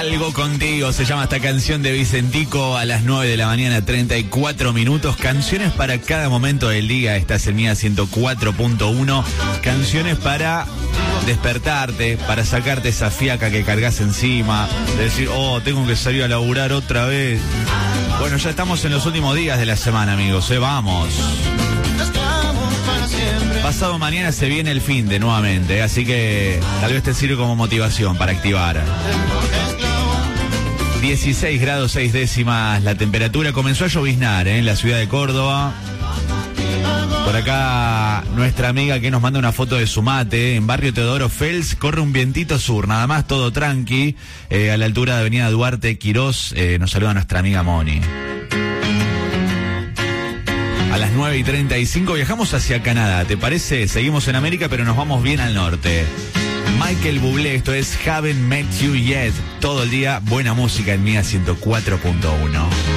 Algo contigo, se llama esta canción de Vicentico, a las 9 de la mañana, 34 minutos. Canciones para cada momento del día. Estás en Mía 104.1. Canciones para despertarte, para sacarte esa fiaca que cargas encima, de decir, oh, tengo que salir a laburar otra vez. Bueno, ya estamos en los últimos días de la semana, amigos, vamos. Pasado mañana se viene el fin de nuevamente, así que tal vez te sirve como motivación para activar. 16 grados 6 décimas la temperatura. Comenzó a lloviznar en la ciudad de Córdoba. Por acá nuestra amiga que nos manda una foto de su mate en barrio Teodoro Fels. Corre un vientito sur, nada más, todo tranqui, a la altura de avenida Duarte Quirós. Nos saluda nuestra amiga Moni. A las 9:35 viajamos hacia Canadá, ¿te parece? Seguimos en América, pero nos vamos bien al norte. Michael Bublé, esto es Haven't Met You Yet. Todo el día, buena música en Mía 104.1.